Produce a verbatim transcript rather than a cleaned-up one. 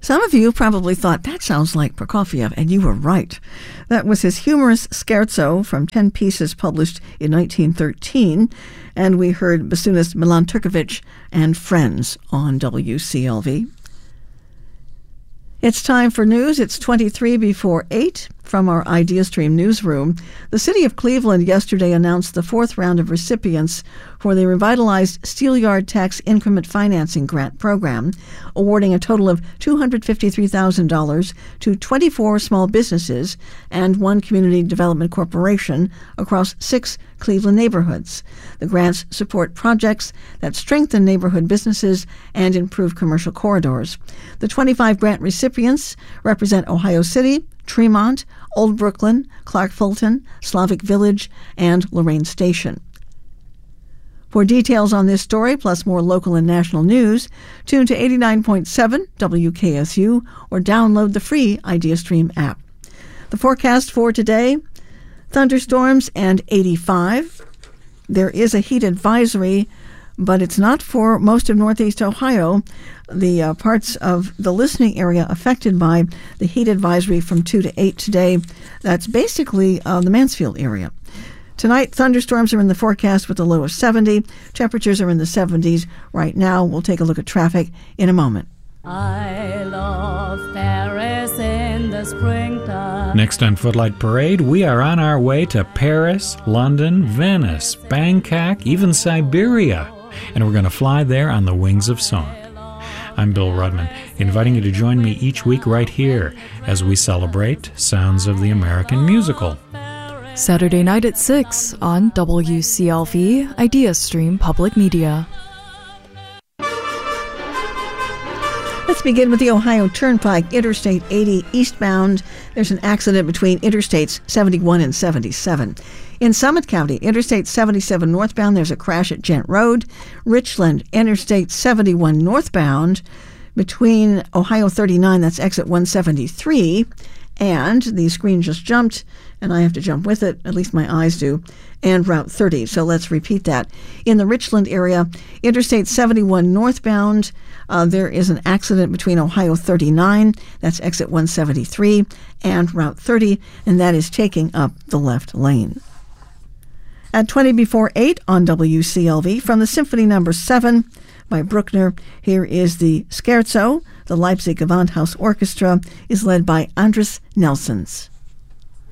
Some of you probably thought, that sounds like Prokofiev, and you were right. That was his humorous scherzo from ten pieces published in nineteen thirteen, and we heard bassoonist Milan Turkovic and Friends on W C L V. It's time for news. It's twenty-three before eight from our IdeaStream newsroom. The City of Cleveland yesterday announced the fourth round of recipients for the revitalized Steelyard Tax Increment Financing Grant Program, awarding a total of two hundred fifty-three thousand dollars to twenty-four small businesses and one community development corporation across six Cleveland neighborhoods. The grants support projects that strengthen neighborhood businesses and improve commercial corridors. The twenty-five grant recipients represent Ohio City, Tremont, Old Brooklyn, Clark Fulton, Slavic Village, and Lorraine Station. For details on this story, plus more local and national news, tune to eighty-nine point seven W K S U or download the free IdeaStream app. The forecast for today, thunderstorms and eighty-five. There is a heat advisory, but it's not for most of Northeast Ohio. The uh, parts of the listening area affected by the heat advisory from two to eight today, that's basically uh, the Mansfield area. Tonight, thunderstorms are in the forecast with a low of seventy. Temperatures are in the seventies. Right now, we'll take a look at traffic in a moment. I love Paris in the springtime. Next on Footlight Parade, we are on our way to Paris, London, Venice, Bangkok, even Siberia. And we're going to fly there on the wings of song. I'm Bill Rudman, inviting you to join me each week right here as we celebrate Sounds of the American Musical. Saturday night at six on W C L V, IdeaStream Public Media. Let's begin with the Ohio Turnpike, Interstate eighty eastbound. There's an accident between Interstates seventy-one and seventy-seven. In Summit County, Interstate seventy-seven northbound, there's a crash at Gent Road. Richland, Interstate seventy-one northbound between Ohio thirty-nine, that's exit one seventy-three, and the screen just jumped, and I have to jump with it, at least my eyes do, and Route thirty. So let's repeat that. In the Richland area, Interstate seventy-one northbound, uh, there is an accident between Ohio thirty-nine, that's exit one seventy-three, and Route thirty, and that is taking up the left lane. At twenty before eight on W C L V, from the Symphony Number seven by Bruckner, here is the Scherzo. The Leipzig Gewandhaus Orchestra is led by Andres Nelsons.